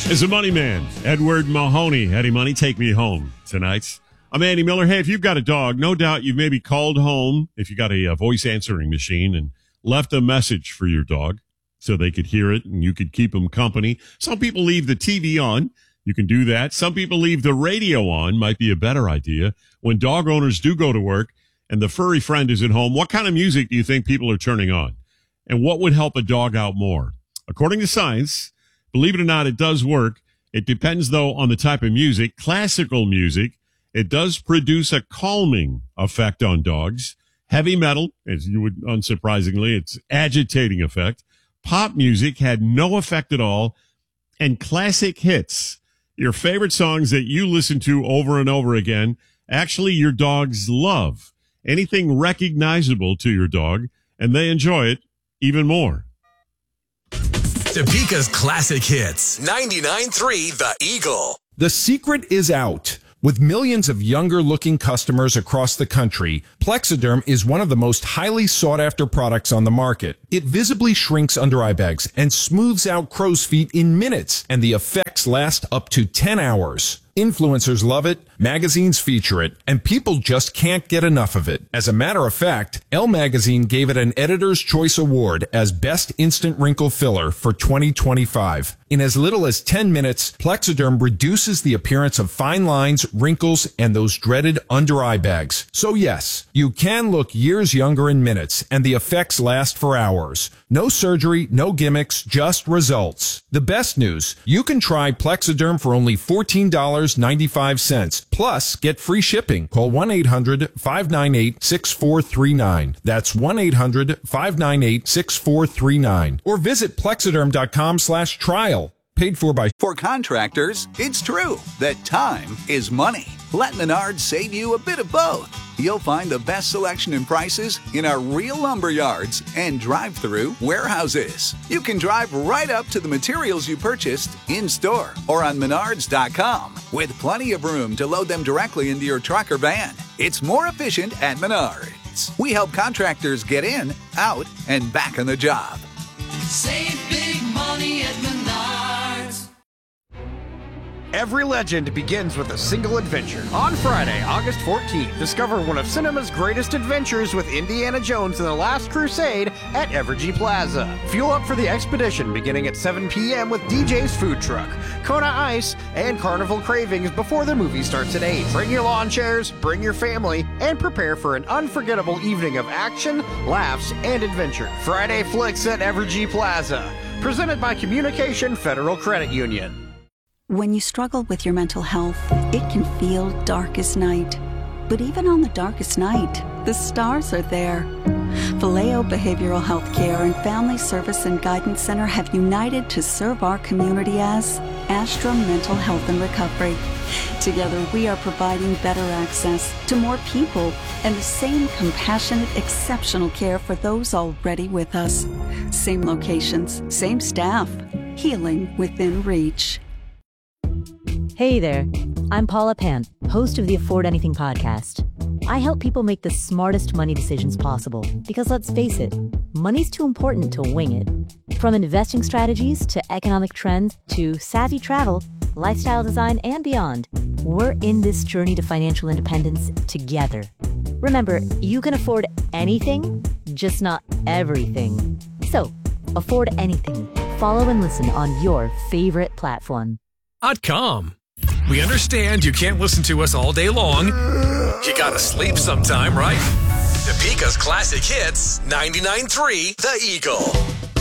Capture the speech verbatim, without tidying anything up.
Is a money man, Edward Mahoney. Eddie Money, take me home tonight. I'm Andy Miller. Hey, if you've got a dog, no doubt you've maybe called home if you got a, a voice answering machine and left a message for your dog so they could hear it and you could keep them company. Some people leave the T V on. You can do that. Some people leave the radio on. Might be a better idea. When dog owners do go to work and the furry friend is at home, what kind of music do you think people are turning on? And what would help a dog out more? According to science, believe it or not, it does work. It depends, though, on the type of music. Classical music, it does produce a calming effect on dogs. Heavy metal, as you would, unsurprisingly, it's agitating effect. Pop music had no effect at all. And classic hits, your favorite songs that you listen to over and over again, actually your dogs love. Anything recognizable to your dog, and they enjoy it even more. Topeka's classic hits. ninety-nine point three The Eagle. The secret is out. With millions of younger-looking customers across the country, Plexiderm is one of the most highly sought-after products on the market. It visibly shrinks under-eye bags and smooths out crow's feet in minutes, and the effects last up to ten hours. Influencers love it, magazines feature it, and people just can't get enough of it. As a matter of fact, Elle Magazine gave it an Editor's Choice Award as Best Instant Wrinkle Filler for twenty twenty-five. In as little as ten minutes, Plexiderm reduces the appearance of fine lines, wrinkles, and those dreaded under-eye bags. So yes, you can look years younger in minutes, and the effects last for hours. No surgery, no gimmicks, just results. The best news, you can try Plexiderm for only fourteen dollars and ninety-five cents. Plus, get free shipping. Call one eight hundred five nine eight six four three nine. That's one eight hundred five nine eight six four three nine. Or visit plexiderm.com slash trial. Paid for by... For contractors, it's true that time is money. Let Menards save you a bit of both. You'll find the best selection and prices in our real lumber yards and drive-through warehouses. You can drive right up to the materials you purchased in-store or on menards dot com with plenty of room to load them directly into your truck or van. It's more efficient at Menards. We help contractors get in, out, and back on the job. Save big money at Menards. Every legend begins with a single adventure. On Friday, August fourteenth, discover one of cinema's greatest adventures with Indiana Jones and the Last Crusade at Evergy Plaza. Fuel up for the expedition beginning at seven p.m. with D J's Food Truck, Kona Ice, and Carnival Cravings before the movie starts at eight. Bring your lawn chairs, bring your family, and prepare for an unforgettable evening of action, laughs, and adventure. Friday Flicks at Evergy Plaza. Presented by Communication Federal Credit Union. When you struggle with your mental health, it can feel dark as night. But even on the darkest night, the stars are there. Vallejo Behavioral Health Care and Family Service and Guidance Center have united to serve our community as Astra Mental Health and Recovery. Together, we are providing better access to more people and the same compassionate, exceptional care for those already with us. Same locations, same staff, healing within reach. Hey there, I'm Paula Pant, host of the Afford Anything podcast. I help people make the smartest money decisions possible because let's face it, money's too important to wing it. From investing strategies to economic trends to savvy travel, lifestyle design, and beyond, we're in this journey to financial independence together. Remember, you can afford anything, just not everything. So, afford anything. Follow and listen on your favorite platform. .com. We understand you can't listen to us all day long. You gotta sleep sometime, right? Topeka's classic hits, ninety-nine point three The Eagle.